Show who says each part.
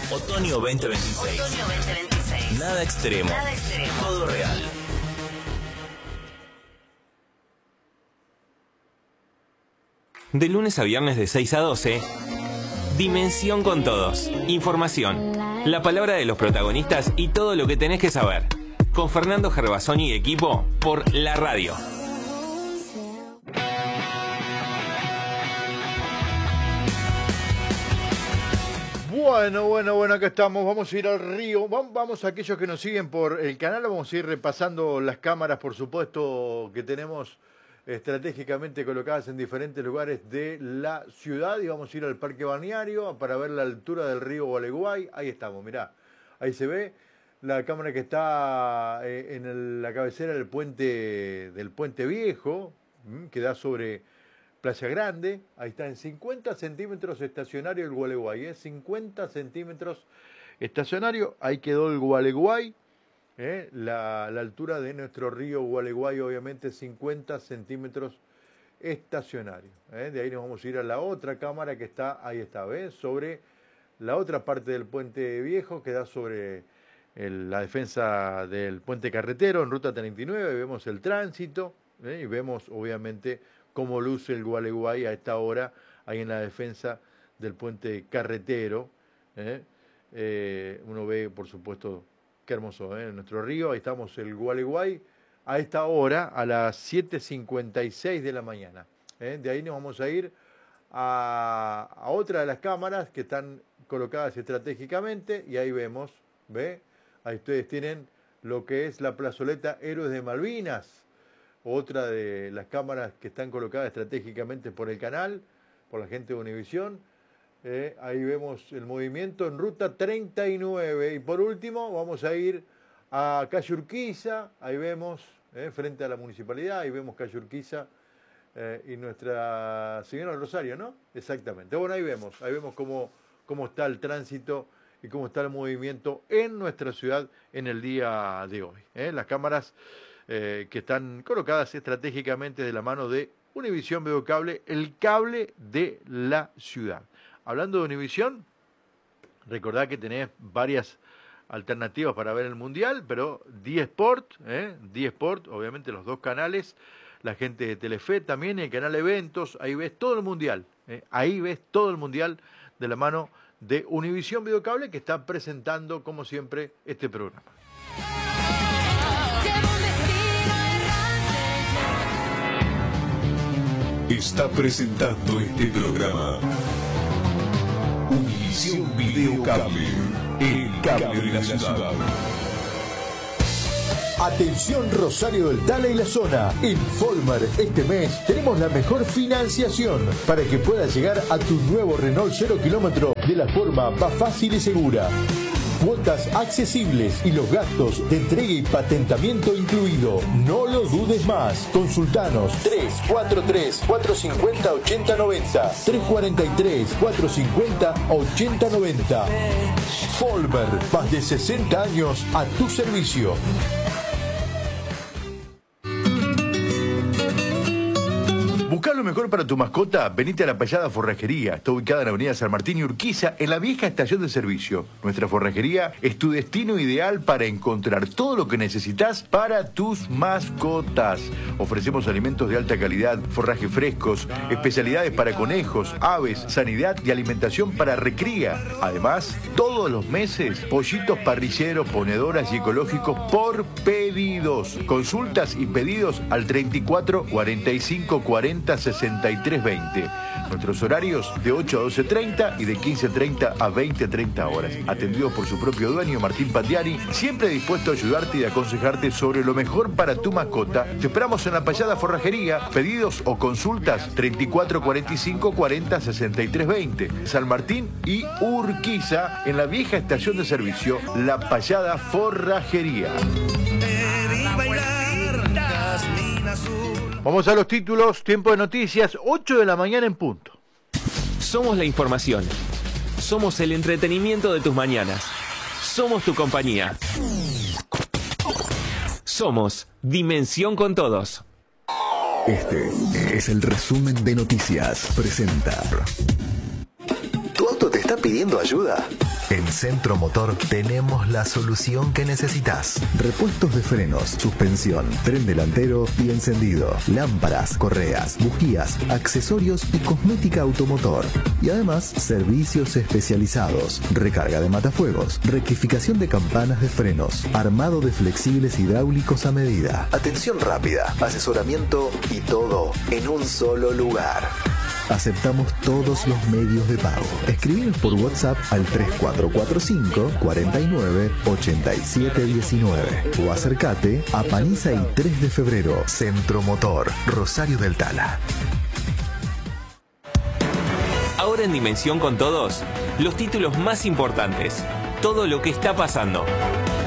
Speaker 1: Otoño 2026.
Speaker 2: Otoño 2026.
Speaker 1: Nada extremo.
Speaker 2: Nada extremo.
Speaker 1: Todo real. De lunes a viernes de 6 a 12, Dimensión con Todos. Información, la palabra de los protagonistas y todo lo que tenés que saber. Con Fernando Gervasoni y equipo por la radio.
Speaker 3: Bueno, acá estamos, vamos a ir al río, vamos a aquellos que nos siguen por el canal, vamos a ir repasando las cámaras, por supuesto, que tenemos estratégicamente colocadas en diferentes lugares de la ciudad, y vamos a ir al parque balneario para ver la altura del río Gualeguay. Ahí estamos, mirá, ahí se ve la cámara que está en la cabecera del puente viejo, que da sobre Playa Grande. Ahí está, en 50 centímetros estacionario el Gualeguay, 50 centímetros estacionario, ahí quedó el Gualeguay. La altura de nuestro río Gualeguay, obviamente 50 centímetros estacionario. De ahí nos vamos a ir a la otra cámara que está, ahí está, ¿ves? Sobre la otra parte del puente viejo que da sobre la defensa del puente carretero en ruta 39. Vemos el tránsito y vemos obviamente cómo luce el Gualeguay a esta hora ahí en la defensa del puente carretero. Uno ve, por supuesto, qué hermoso, nuestro río. Ahí estamos, el Gualeguay, a esta hora, a las 7:56 de la mañana. De ahí nos vamos a ir a otra de las cámaras que están colocadas estratégicamente, y ahí vemos, ¿ve? Ahí ustedes tienen lo que es la plazoleta Héroes de Malvinas, otra de las cámaras que están colocadas estratégicamente por el canal, por la gente de Univisión. Ahí vemos el movimiento en ruta 39. Y por último vamos a ir a calle Urquiza. Ahí vemos, frente a la municipalidad, ahí vemos calle Urquiza y Nuestra Señora del Rosario, ¿no? Exactamente. Bueno, ahí vemos cómo está el tránsito y cómo está el movimiento en nuestra ciudad en el día de hoy. Las cámaras que están colocadas estratégicamente de la mano de Univisión Video Cable, el cable de la ciudad. Hablando de Univisión, recordad que tenés varias alternativas para ver el Mundial, pero D-Sport, obviamente los dos canales, la gente de Telefe también, el canal Eventos, ahí ves todo el Mundial, ahí ves todo el Mundial de la mano de Univisión Video Cable, que está presentando, como siempre, este programa.
Speaker 4: Está presentando este programa Univisión Video Cable, el cable de la ciudad. Atención Rosario del Tala y la zona. En Folmer este mes tenemos la mejor financiación para que puedas llegar a tu nuevo Renault 0 kilómetro de la forma más fácil y segura. Cuotas accesibles y los gastos de entrega y patentamiento incluido. No lo dudes más. Consultanos 343-450-8090. 343-450-8090. Folmer, más de 60 años a tu servicio.
Speaker 3: Busca lo mejor para tu mascota, venite a La Payada Forrajería. Está ubicada en la avenida San Martín y Urquiza, en la vieja estación de servicio. Nuestra forrajería es tu destino ideal para encontrar todo lo que necesitas para tus mascotas. Ofrecemos alimentos de alta calidad, forrajes frescos, especialidades para conejos, aves, sanidad y alimentación para recría. Además, todos los meses, pollitos parrilleros, ponedoras y ecológicos por pedidos. Consultas y pedidos al 34 45 40 63 20. Nuestros horarios de 8 a 12:30 y de 15:30 a 20:30 horas. Atendidos por su propio dueño, Martín Pandiani, siempre dispuesto a ayudarte y aconsejarte sobre lo mejor para tu mascota. Te esperamos en La Payada Forrajería. Pedidos o consultas 34 45 40 63 20. San Martín y Urquiza, en la vieja estación de servicio, La Payada Forrajería. Vamos a los títulos, tiempo de noticias, 8 de la mañana en punto.
Speaker 1: Somos la información. Somos el entretenimiento de tus mañanas. Somos tu compañía. Somos Dimensión con Todos.
Speaker 4: Este es el resumen de noticias. Presenta. ¿Tu auto te está
Speaker 2: pidiendo ayuda? En Centro Motor tenemos la solución que necesitas. Repuestos de frenos, suspensión, tren delantero y encendido, lámparas, correas, bujías, accesorios y cosmética automotor. Y además, servicios especializados, recarga de matafuegos, rectificación de campanas de frenos, armado de flexibles hidráulicos a medida, atención rápida, asesoramiento y todo en un solo lugar. Aceptamos todos los medios de pago. Escribinos por WhatsApp al 3445 49 87 19 o acércate a Paniza y 3 de febrero. Centro Motor, Rosario del Tala.
Speaker 1: Ahora en Dimensión con Todos, los títulos más importantes, todo lo que está pasando.